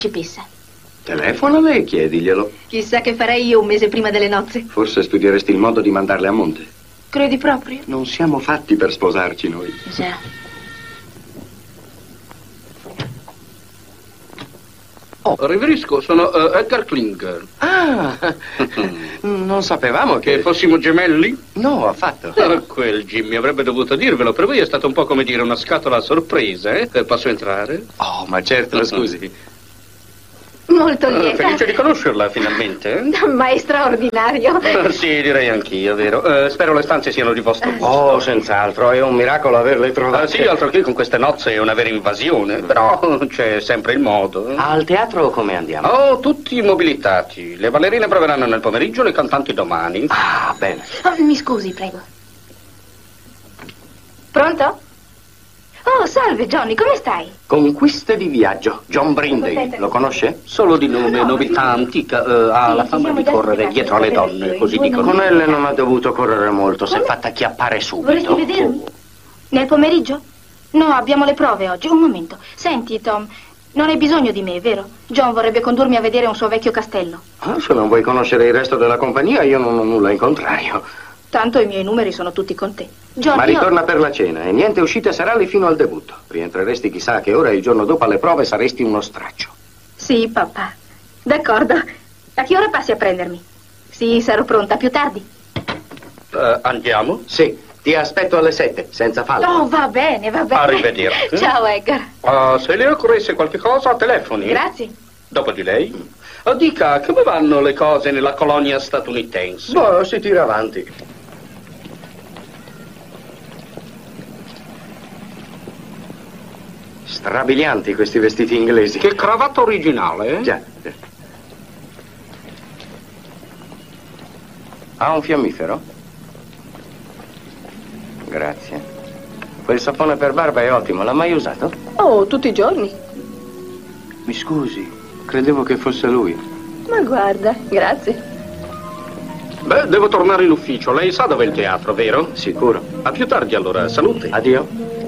principessa. Telefonale e chiediglielo. Chissà che farei io un mese prima delle nozze. Forse studieresti il modo di mandarle a monte. Credi proprio? Non siamo fatti per sposarci noi. Già. Oh, riverisco, sono Edgar Klinger. Ah, non sapevamo Che fossimo gemelli? No, affatto. Quel Jimmy avrebbe dovuto dirvelo. Per voi è stato un po' come dire una scatola a sorpresa, eh? Posso entrare? Oh, ma certo, scusi. Molto lieta. Felice di conoscerla, finalmente. Ma è straordinario. Sì, direi anch'io, vero. Spero le stanze siano di vostro gusto. Oh, senz'altro, è un miracolo averle trovate. Sì, altro che con queste nozze è una vera invasione. Però c'è sempre il modo. Al teatro come andiamo? Oh, tutti mobilitati. Le ballerine proveranno nel pomeriggio, le cantanti domani. Ah, bene. Oh, mi scusi, prego. Pronto? Oh, salve, Johnny, come stai? Conquiste di viaggio. John Brindley, lo conosce? Solo di nome, nobiltà antica. Ha la fama di correre dietro alle donne, così dicono. Con elle non ha dovuto correre molto, si è fatta acchiappare subito. Vorresti vedermi? Nel pomeriggio? No, abbiamo le prove oggi. Un momento. Senti, Tom, non hai bisogno di me, vero? John vorrebbe condurmi a vedere un suo vecchio castello. Ah, se non vuoi conoscere il resto della compagnia, io non ho nulla in contrario. Tanto i miei numeri sono tutti con te. Johnny, Ma ritorna per la cena e niente uscite serali fino al debutto. Rientreresti chissà a che ora e il giorno dopo alle prove saresti uno straccio. Sì, papà. D'accordo. A che ora passi a prendermi? Sì, sarò pronta più tardi. Andiamo? Sì, ti aspetto alle 7, senza fallo. Oh, va bene, va bene. Arrivederci. Ciao, Edgar. Se le occorresse qualche cosa, telefoni. Grazie. Dopo di lei? Dica, come vanno le cose nella colonia statunitense? Boh, si tira avanti. Strabilianti questi vestiti inglesi. Che cravatta originale, eh? Già. Ha un fiammifero? Grazie. Quel sapone per barba è ottimo, l'ha mai usato? Oh, tutti i giorni. Mi scusi, credevo che fosse lui. Ma guarda, grazie. Beh, devo tornare in ufficio. Lei sa dove è il teatro, vero? Sicuro. A più tardi allora, salute. Addio.